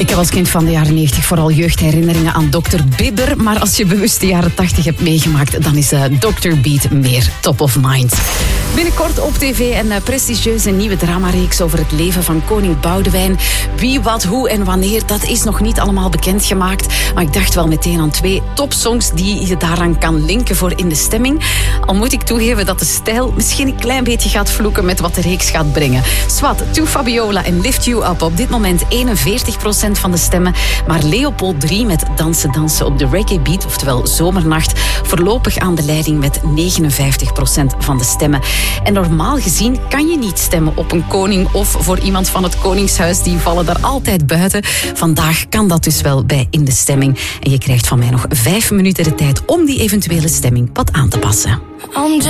Ik heb als kind van de jaren 90 vooral jeugdherinneringen aan Dr. Bibber. Maar als je bewust de jaren 80 hebt meegemaakt, dan is Dr. Beat meer top of mind. Binnenkort op tv een prestigieuze nieuwe dramareeks over het leven van koning Boudewijn. Wie, wat, hoe en wanneer, dat is nog niet allemaal bekendgemaakt. Maar ik dacht wel meteen aan 2 topsongs die je daaraan kan linken voor In de Stemming. Al moet ik toegeven dat de stijl misschien een klein beetje gaat vloeken met wat de reeks gaat brengen. Swat, To Fabiola en Lift You Up op dit moment 41% van de stemmen. Maar Leopold 3 met Dansen Dansen op de reggae beat, oftewel Zomernacht, voorlopig aan de leiding met 59% van de stemmen. En normaal gezien kan je niet stemmen op een koning of voor iemand van het koningshuis. Die vallen daar altijd buiten. Vandaag kan dat dus wel bij In de Stemming. En je krijgt van mij nog 5 minuten de tijd om die eventuele stemming wat aan te passen.